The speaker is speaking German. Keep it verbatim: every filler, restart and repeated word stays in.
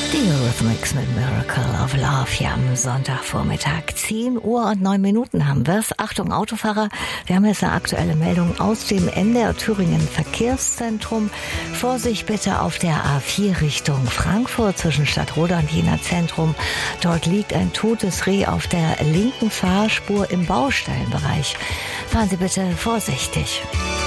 Die Eurythmics mit Miracle of Love hier am Sonntagvormittag. zehn Uhr und neun Minuten haben wir's. Achtung Autofahrer, wir haben jetzt eine aktuelle Meldung aus dem N D R Thüringen Verkehrszentrum. Vorsicht bitte auf der A vier Richtung Frankfurt zwischen Stadtroda und Jena Zentrum. Dort liegt ein totes Reh auf der linken Fahrspur im Baustellenbereich. Fahren Sie bitte vorsichtig.